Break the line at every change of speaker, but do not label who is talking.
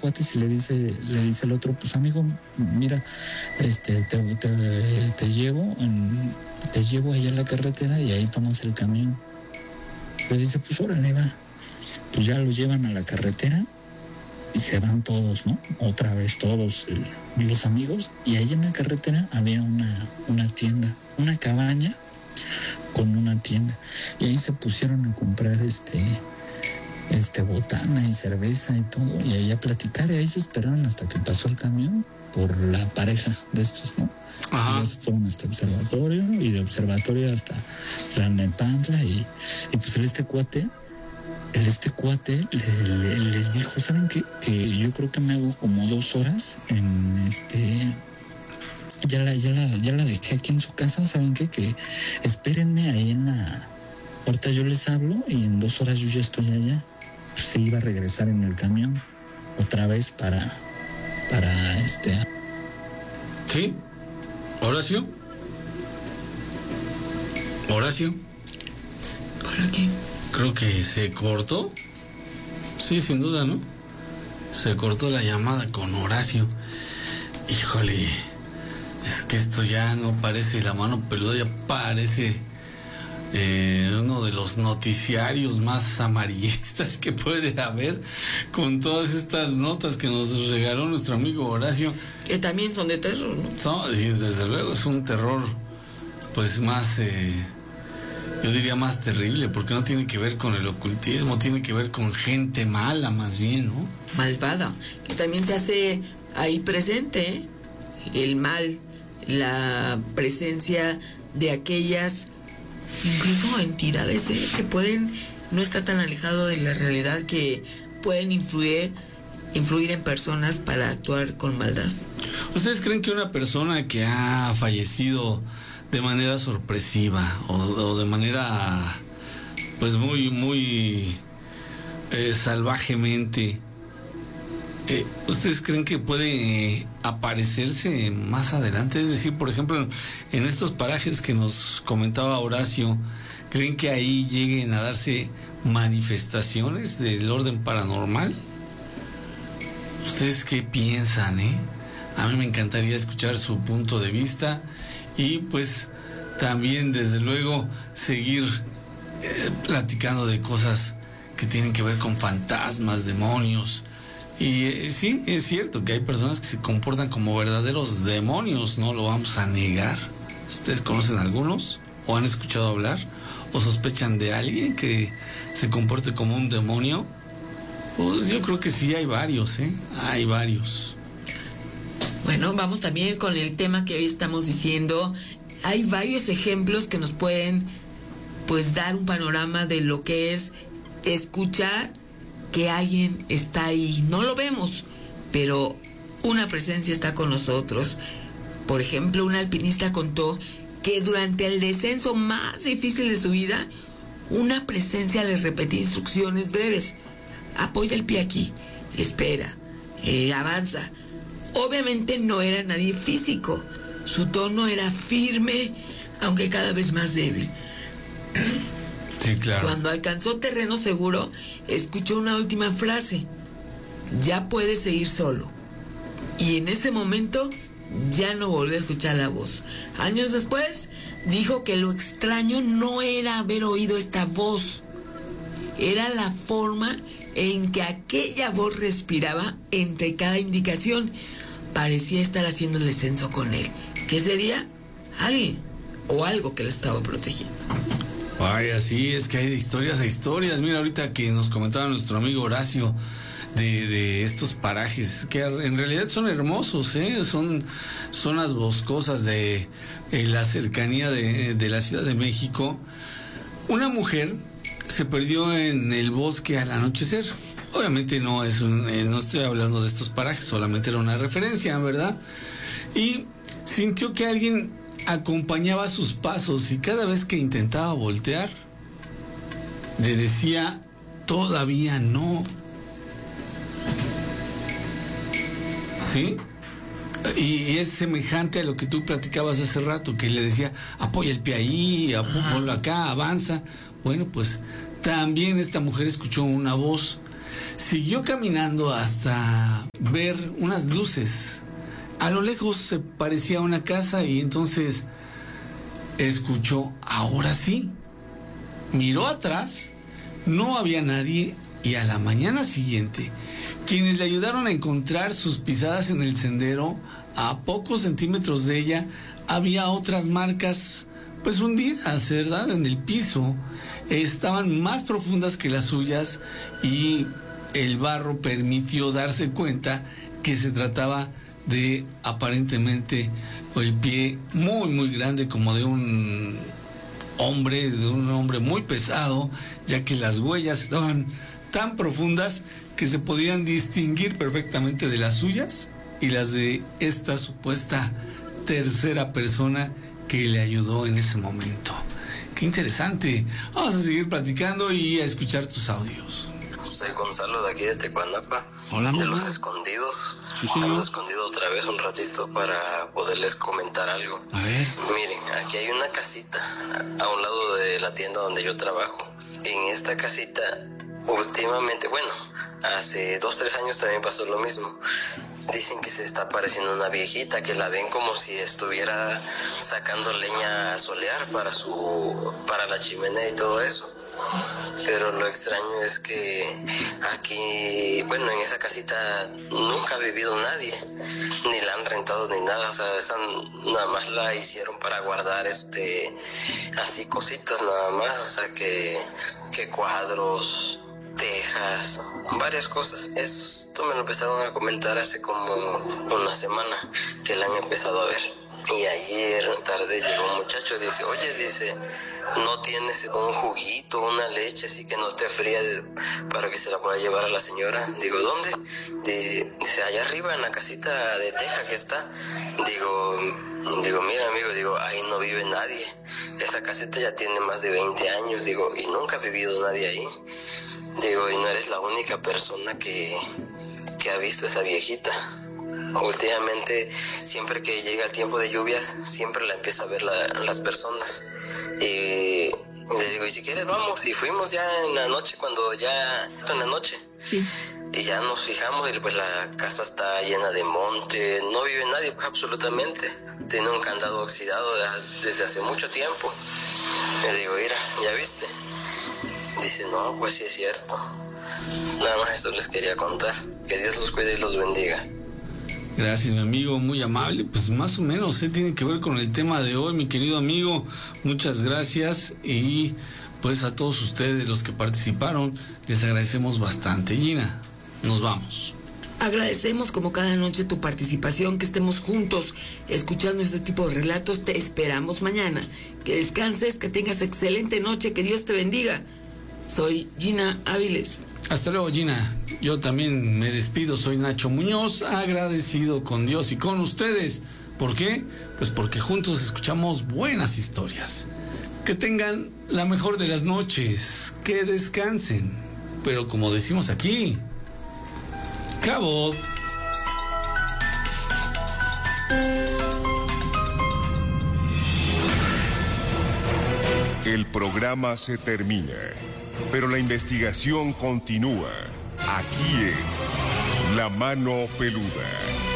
cuates y le dice el otro, pues amigo, mira, te llevo allá a la carretera y ahí tomas el camión. Le dice, pues órale, va. Pues ya lo llevan a la carretera y se van todos, ¿no? Otra vez todos los amigos. Y ahí en la carretera había una tienda, una cabaña con una tienda. Y ahí se pusieron a comprar botana y cerveza y todo. Y ahí a platicar. Y ahí se esperaron hasta que pasó el camión por la pareja de estos, ¿no? Y ya se fueron hasta observatorio y de observatorio hasta Tlalnepantla. Y pues este cuate les dijo, ¿saben qué? Que yo creo que me hago como 2 horas en ya la dejé aquí en su casa, ¿saben qué? Que espérenme ahí ahorita yo les hablo y en 2 horas yo ya estoy allá. Pues se iba a regresar en el camión otra vez para
¿Sí? ¿Horacio?
¿Para qué?
Creo que se cortó. Sí, sin duda, ¿no? Se cortó la llamada con Horacio. Híjole, es que esto ya no parece La Mano Peluda, ya parece uno de los noticiarios más amarillistas que puede haber, con todas estas notas que nos regaló nuestro amigo Horacio.
Que también son de terror, ¿no?
Sí, desde luego, es un terror, pues más... yo diría más terrible, porque no tiene que ver con el ocultismo, tiene que ver con gente mala más bien, ¿no?
Malvada, que también se hace ahí presente, ¿eh? El mal, la presencia de aquellas, incluso entidades, que pueden no estar tan alejado de la realidad, que pueden influir en personas para actuar con maldad.
¿Ustedes creen que una persona que ha fallecido de manera sorpresiva o de manera pues muy salvajemente, ustedes creen que puede aparecerse más adelante? Es decir, por ejemplo, en estos parajes que nos comentaba Horacio, ¿creen que ahí lleguen a darse manifestaciones del orden paranormal? ¿Ustedes qué piensan, A mí me encantaría escuchar su punto de vista. Y pues también desde luego seguir platicando de cosas que tienen que ver con fantasmas, demonios. Y sí, es cierto que hay personas que se comportan como verdaderos demonios, no lo vamos a negar. ¿Ustedes conocen algunos? ¿O han escuchado hablar? ¿O sospechan de alguien que se comporte como un demonio? Pues yo creo que sí, hay varios, hay varios.
Bueno, vamos también con el tema que hoy estamos diciendo. Hay varios ejemplos que nos pueden pues dar un panorama de lo que es escuchar que alguien está ahí. No lo vemos, pero una presencia está con nosotros. Por ejemplo, un alpinista contó que durante el descenso más difícil de su vida, una presencia le repetía instrucciones breves. Apoya el pie aquí, espera, avanza. Obviamente no era nadie físico. Su tono era firme, aunque cada vez más débil.
Sí, claro.
Cuando alcanzó terreno seguro, escuchó una última frase: ya puedes seguir solo. Y en ese momento ya no volvió a escuchar la voz. Años después, dijo que lo extraño no era haber oído esta voz, era la forma en que aquella voz respiraba entre cada indicación. Parecía estar haciendo el descenso con él. ¿Qué sería? Alguien o algo que le estaba protegiendo.
Ay, así es que hay de historias a historias. Mira, ahorita que nos comentaba nuestro amigo Horacio de estos parajes, que en realidad son hermosos, son zonas boscosas de la cercanía de la Ciudad de México. Una mujer se perdió en el bosque al anochecer. Obviamente no estoy hablando de estos parajes, solamente era una referencia, ¿verdad? Y sintió que alguien acompañaba sus pasos, y cada vez que intentaba voltear le decía: todavía no. ¿Sí? Y es semejante a lo que tú platicabas hace rato, que le decía: apoya el pie ahí, ponlo acá, avanza. Bueno, pues también esta mujer escuchó una voz. Siguió caminando hasta ver unas luces. A lo lejos se parecía una casa y entonces escuchó, ahora sí. Miró atrás, no había nadie y a la mañana siguiente, quienes le ayudaron a encontrar sus pisadas en el sendero, a pocos centímetros de ella, había otras marcas pues hundidas, ¿verdad?, en el piso. Estaban más profundas que las suyas y el barro permitió darse cuenta que se trataba de aparentemente el pie muy muy grande, como de un hombre muy pesado, ya que las huellas estaban tan profundas que se podían distinguir perfectamente de las suyas y las de esta supuesta tercera persona que le ayudó en ese momento. Qué interesante. Vamos a seguir platicando y a escuchar tus audios.
Soy Gonzalo de aquí de Tecuanapa.
Hola,
de Los Escondidos.
Sí, señor.
Ando escondido otra vez un ratito para poderles comentar algo.
A ver.
Miren, aquí hay una casita a un lado de la tienda donde yo trabajo. En esta casita, últimamente, bueno, hace 2-3 años también pasó lo mismo. Dicen que se está apareciendo una viejita, que la ven como si estuviera sacando leña a solear para la chimenea y todo eso. Pero lo extraño es que aquí, bueno, en esa casita nunca ha vivido nadie, ni la han rentado ni nada, o sea, esa nada más la hicieron para guardar así cositas nada más, o sea, que cuadros, tejas, varias cosas. Esto me lo empezaron a comentar hace como una semana que la han empezado a ver. Y ayer tarde llegó un muchacho y dice, oye, dice, ¿no tienes un juguito, una leche así que no esté fría para que se la pueda llevar a la señora? Digo, ¿dónde? Dice, allá arriba en la casita de teja que está. Digo, mira amigo, digo, ahí no vive nadie. Esa casita ya tiene más de 20 años, digo, y nunca ha vivido nadie ahí. Digo, y no eres la única persona que ha visto esa viejita. Últimamente, siempre que llega el tiempo de lluvias, siempre la empieza a ver las personas. Y le digo, y si quieres vamos, y fuimos ya en la noche, en la noche.
Sí.
Y ya nos fijamos y pues la casa está llena de monte, no vive nadie pues absolutamente. Tiene un candado oxidado desde hace mucho tiempo. Le digo, mira, ¿ya viste? Dice, no, pues sí es cierto. Nada más eso les quería contar. Que Dios los cuide y los bendiga.
Gracias, mi amigo, muy amable. Pues más o menos tiene que ver con el tema de hoy, mi querido amigo. Muchas gracias y pues a todos ustedes los que participaron les agradecemos bastante. Gina, nos vamos.
Agradecemos como cada noche tu participación, que estemos juntos escuchando este tipo de relatos. Te esperamos mañana. Que descanses, que tengas excelente noche, que Dios te bendiga. Soy Gina Áviles.
Hasta luego, Gina. Yo también me despido, soy Nacho Muñoz, agradecido con Dios y con ustedes. ¿Por qué? Pues porque juntos escuchamos buenas historias. Que tengan la mejor de las noches, que descansen. Pero como decimos aquí, ¡cabo!
El programa se termina, pero la investigación continúa aquí en La Mano Peluda.